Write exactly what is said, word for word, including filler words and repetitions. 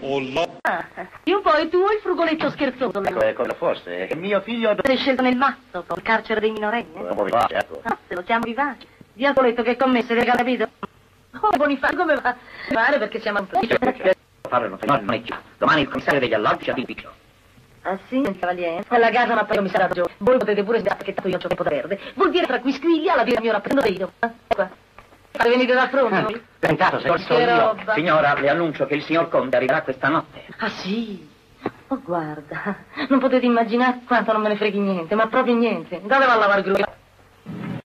Oh, la... Ah, io poi tu il frugoletto scherzoso. Ecco, è come fosse. Mio figlio... Sei scelto nel mazzo, il carcere dei minorenni. Eh? Siamo vivaci, ecco. Ah, se lo chiamo vivaci. Di Alcoletto che commesse, avete capito? Oh, Bonifacio, come va? Fare perché siamo un po'... Farlo non non è chiaro. Domani il commissario degli alloggi al piccio. Ah sì, cavaliere? Alla casa ma poi il commissario Gio. Voi potete pure sbagliare perché tanto io ho tempo da perdere. Vuol dire tra qui squiglia alla via mia rappresento io. Eh, qua. Fate venire dal fronte. Eh, per caso, se Che io, roba. signora, le annuncio che il signor Conte arriverà questa notte. Ah sì? Oh guarda, non potete immaginare quanto non me ne freghi niente, ma proprio niente. Dove va a lavare il